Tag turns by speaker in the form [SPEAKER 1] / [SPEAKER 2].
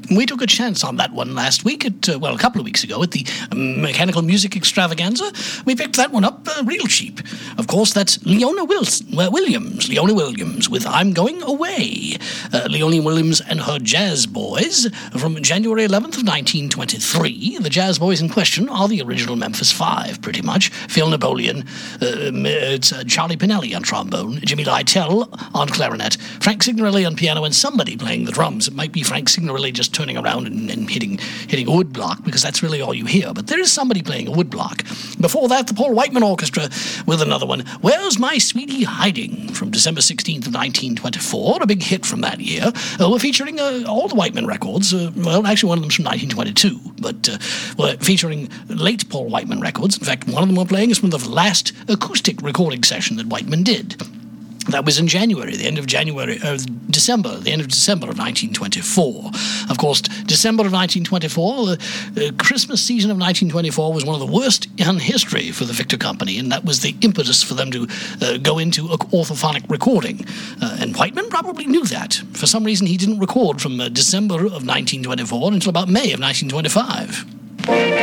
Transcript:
[SPEAKER 1] We took a chance on that one last week, a couple of weeks ago at the Mechanical Music Extravaganza. We picked that one up real cheap. Of course, that's Leona Williams with I'm Going Away. Leona Williams and her Jazz Boys from January 11th of 1923. The Jazz Boys in question are the original Memphis Five, pretty much. Phil Napoleon, it's Charlie Pinelli on trombone, Jimmy Lytell on clarinet, Frank Signorelli on piano, and somebody playing the drums. It might be Frank Signorelli just turning around and hitting a wood block, because that's really all you hear. But there is somebody playing a wood block. Before that, the Paul Whiteman Orchestra with another one, Where's My Sweetie Hiding, from December 16th of 1924, a big hit from that year. We're featuring all the Whiteman records. Actually, one of them's from 1922, but we're featuring late Paul Whiteman records. In fact, one of them we're playing is from the last acoustic recording session that Whiteman did. That was in December of 1924. Of course, December of 1924, the Christmas season of 1924 was one of the worst in history for the Victor Company, and that was the impetus for them to go into orthophonic recording. And Whiteman probably knew that. For some reason, he didn't record from December of 1924 until about May of 1925.